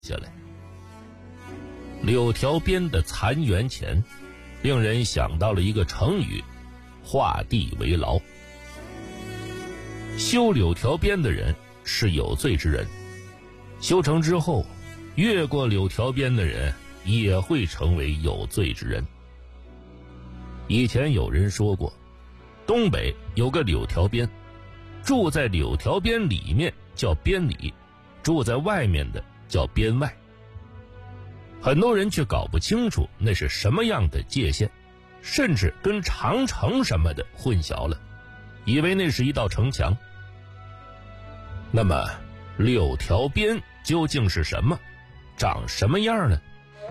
下来。柳条边的残垣前，令人想到了一个成语：画地为牢。修柳条边的人是有罪之人，修成之后，越过柳条边的人也会成为有罪之人。以前有人说过，东北有个柳条边，住在柳条边里面叫边里，住在外面的叫边外。很多人却搞不清楚那是什么样的界限，甚至跟长城什么的混淆了，以为那是一道城墙。那么柳条边究竟是什么？长什么样呢？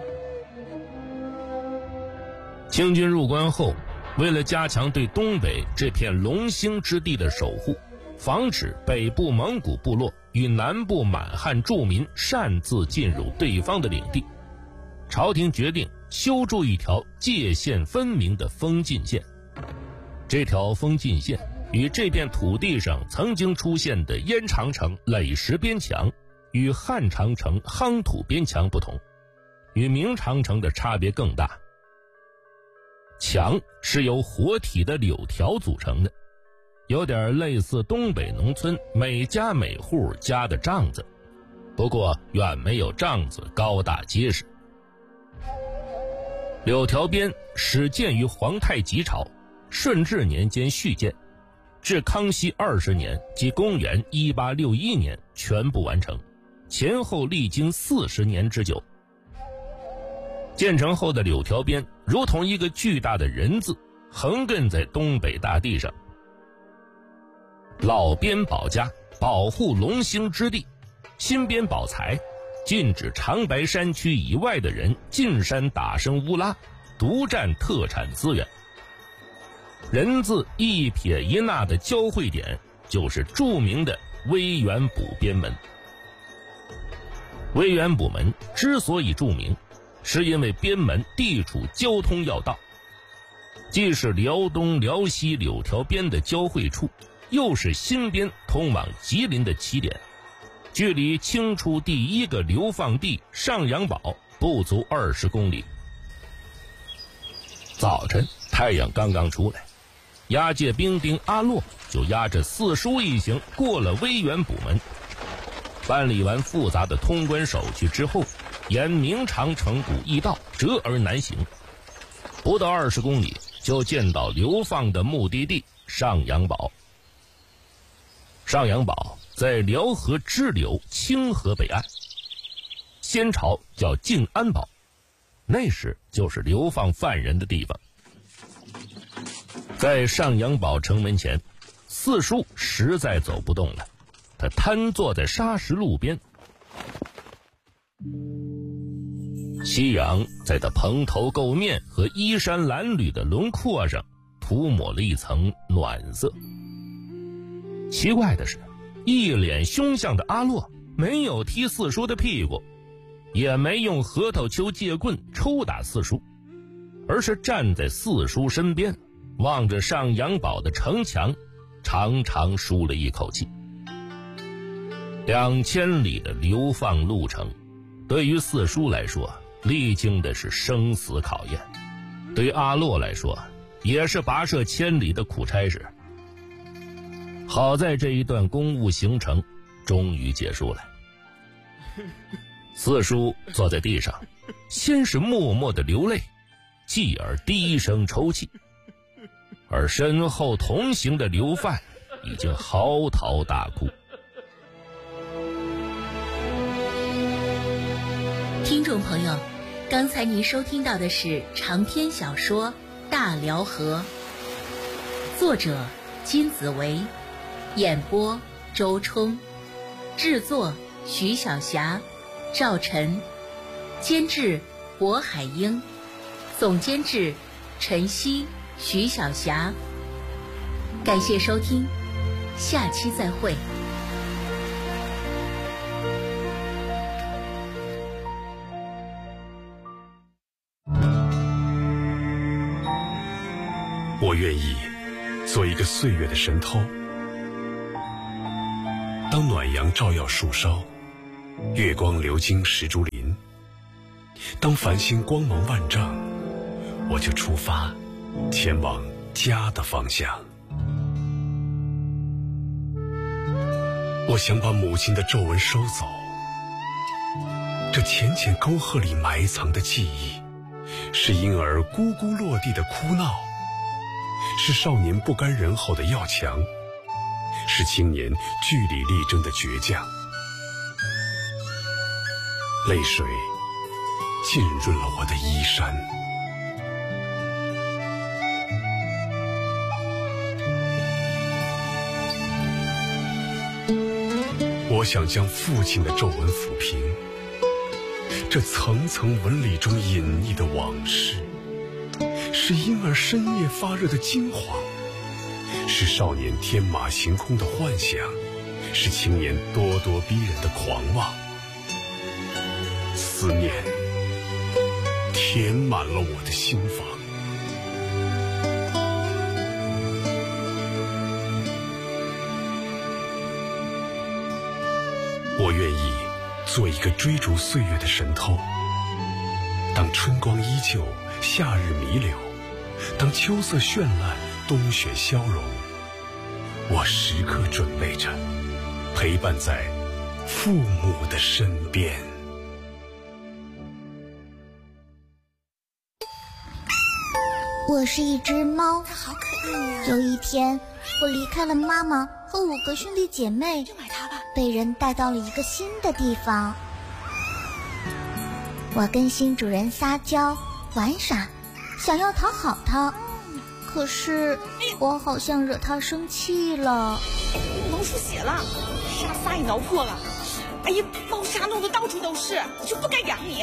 清军入关后，为了加强对东北这片龙兴之地的守护，防止北部蒙古部落与南部满汉住民擅自进入对方的领地，朝廷决定修筑一条界限分明的封禁线。这条封禁线与这片土地上曾经出现的燕长城垒石边墙与汉长城夯土边墙不同，与明长城的差别更大。墙是由活体的柳条组成的，有点类似东北农村每家每户加的帐子，不过远没有帐子高大结实。柳条边始建于皇太极朝，顺治年间续建，至康熙20年即公元1861年全部完成，前后历经40年之久。建成后的柳条边如同一个巨大的人字，横亘在东北大地上。老边保家，保护龙兴之地；新边保财，禁止长白山区以外的人进山打生乌拉，独占特产资源。人字一撇一捺的交汇点就是著名的威远堡边门。威远堡门之所以著名，是因为边门地处交通要道，既是辽东辽西柳条边的交汇处，又是新边通往吉林的起点，距离清初第一个流放地上阳堡不足20公里。早晨太阳刚刚出来，押解兵丁阿洛就押着四叔一行过了威远堡门。办理完复杂的通关手续之后，沿明长城古驿道折而南行，不到20公里就见到流放的目的地上阳堡。上阳堡在辽河支流清河北岸，先朝叫静安堡，那时就是流放犯人的地方。在上阳堡城门前，四叔实在走不动了，他瘫坐在沙石路边，夕阳在他蓬头垢面和衣衫褴褛的轮廓上涂抹了一层暖色。奇怪的是，一脸凶相的阿洛没有踢四叔的屁股，也没用核桃球借棍抽打四叔，而是站在四叔身边，望着上阳堡的城墙，长长舒了一口气。2000里的流放路程，对于四叔来说历经的是生死考验，对阿洛来说也是跋涉千里的苦差事。好在这一段公务行程终于结束了。四叔坐在地上，先是默默地流泪，继而低声抽泣，而身后同行的流犯已经嚎啕大哭。 听众朋友，刚才您收听到的是长篇小说《大辽河》，作者金子维，演播周冲，制作徐小霞、赵晨，监制渤海英，总监制陈曦、徐小霞。感谢收听，下期再会。 我愿意做一个岁月的神偷，当暖阳照耀树梢， 月光流经石竹林。当繁星光芒万丈，我就出发，前往家的方向。我想把母亲的皱纹收走，这浅浅沟壑里埋藏的记忆，是婴儿咕咕落地的哭闹，是少年不甘人后的要强，是青年据理力争的倔强。泪水浸润了我的衣衫。我想将父亲的皱纹抚平，这层层纹理中隐匿的往事，是婴儿深夜发热的惊慌，是少年天马行空的幻想，是青年咄咄逼人的狂妄。思念填满了我的心房。我愿意做一个追逐岁月的神偷，当春光依旧，夏日弥留，当秋色绚烂，冬雪消融，我时刻准备着，陪伴在父母的身边。 我是一只猫， 它好可爱呀！ 有一天，我离开了妈妈和5个兄弟姐妹， 就买它吧。 被人带到了一个新的地方。我跟新主人撒娇玩耍，想要讨好它，可是我好像惹它生气了。 挠出血了，沙发也挠破了。哎呀，猫砂弄得到处都是，我就不该养你。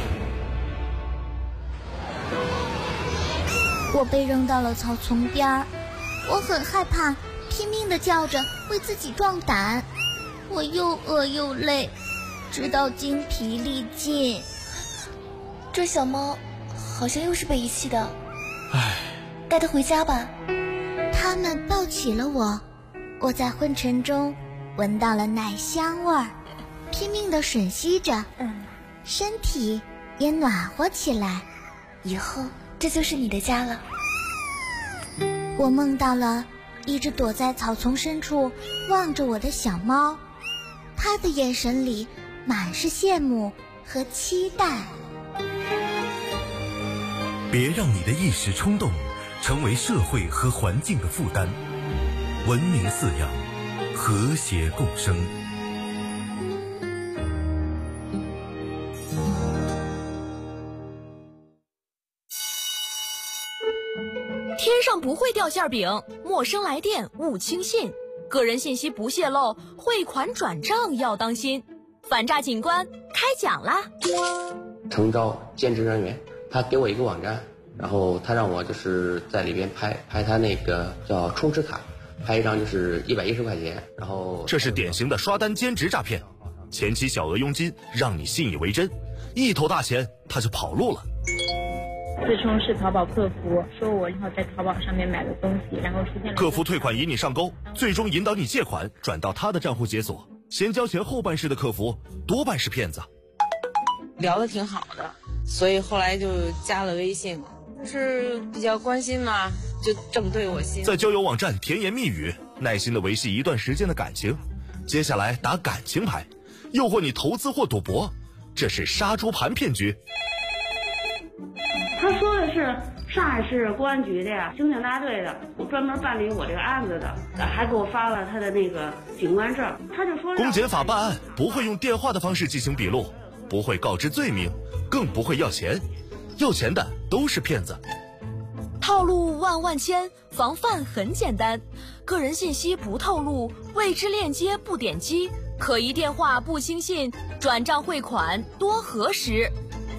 我被扔到了草丛边儿，我很害怕，拼命地叫着为自己壮胆。我又饿又累，直到精疲力尽。 这小猫好像又是被遗弃的， 唉， 带它回家吧。 他们抱起了我，我在昏沉中闻到了奶香味儿，拼命地吮吸着，身体也暖和起来。 以后这就是你的家了。 我梦到了一只躲在草丛深处望着我的小猫，它的眼神里满是羡慕和期待。 别让你的一时冲动成为社会和环境的负担。文明饲养，和谐共生。 天上不会掉馅饼，陌生来电勿轻信，个人信息不泄露，汇款转账要当心。反诈警官开讲啦！ 诚招兼职人员，他给我一个网站，然后他让我就是在里边拍他那个叫充值卡，拍一张就是110块钱，然后这是典型的刷单兼职诈骗，前期小额佣金让你信以为真，一头大钱他就跑路了。 自称是淘宝客服，说我正好在淘宝上面买了东西，然后出现了客服退款引你上钩，最终引导你借款转到他的账户解锁，先交钱后办事的客服多半是骗子。 聊得挺好的，所以后来就加了微信，是比较关心嘛，就正对我心。 在交友网站甜言蜜语，耐心的维系一段时间的感情，接下来打感情牌，诱惑你投资或赌博，这是杀猪盘骗局。 他说的是上海市公安局的刑警大队的，专门办理我这个案子的，还给我发了他的那个警官证。他就说公检法办案不会用电话的方式进行笔录，不会告知罪名，更不会要钱，要钱的都是骗子。 套路万万千，防范很简单，个人信息不透露，未知链接不点击，可疑电话不轻信，转账汇款多核实。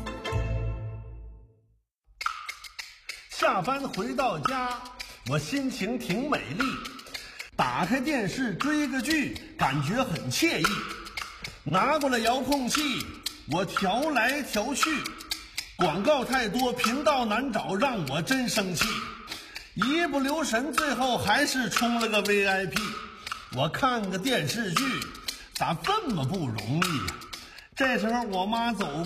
下班回到家，我心情挺美丽，打开电视追个剧，感觉很惬意。拿过了遥控器，我调来调去，广告太多，频道难找，让我真生气。一不留神，最后还是充了个 VIP。我看个电视剧，咋这么不容易呀？ 这时候我妈走